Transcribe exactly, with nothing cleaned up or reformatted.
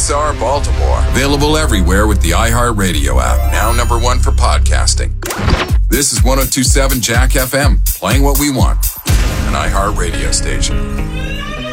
X R Baltimore. Available everywhere with the iHeartRadio app. Now number one for podcasting. This is one oh two point seven Jack F M. Playing what we want. An iHeartRadio station.